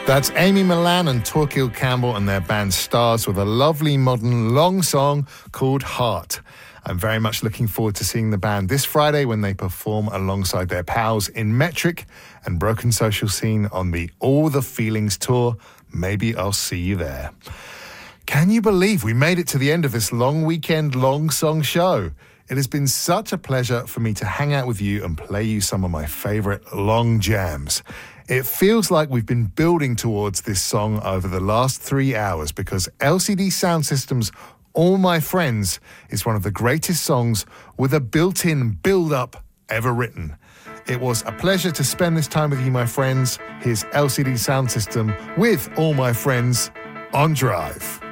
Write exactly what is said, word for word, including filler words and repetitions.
That's Amy Millan and Torquil Campbell and their band Stars with a lovely modern long song called Heart. I'm very much looking forward to seeing the band this Friday when they perform alongside their pals in Metric and Broken Social Scene on the All the Feelings tour. Maybe I'll see you there. Can you believe we made it to the end of this long weekend, long song show? It has been such a pleasure for me to hang out with you and play you some of my favourite long jams. It feels like we've been building towards this song over the last three hours because L C D Sound System's All My Friends is one of the greatest songs with a built-in build-up ever written. It was a pleasure to spend this time with you, my friends. Here's L C D Sound System with All My Friends on Drive.